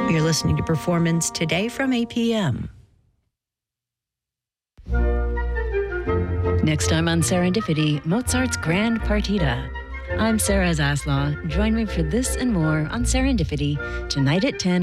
You're listening to Performance Today from APM. Next time on Serendipity, Mozart's Grand Partita. I'm Sarah Zaslaw. Join me for this and more on Serendipity, tonight at 10